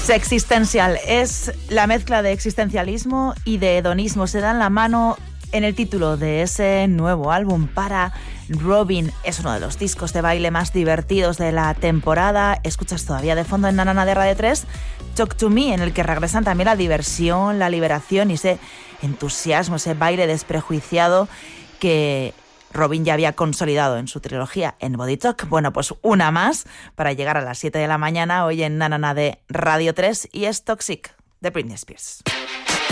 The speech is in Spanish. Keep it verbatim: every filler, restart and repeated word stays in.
Sexistential es la mezcla de existencialismo y de hedonismo. Se dan la mano en el título de ese nuevo álbum para Robyn. Es uno de los discos de baile más divertidos de la temporada. Escuchas todavía de fondo en Nanana de Radio tres Talk to Me, en el que regresan también la diversión, la liberación y ese entusiasmo, ese baile desprejuiciado que Robyn ya había consolidado en su trilogía en Body Talk. Bueno, pues una más para llegar a las siete de la mañana hoy en Nanana de Radio tres y es Toxic de Britney Spears.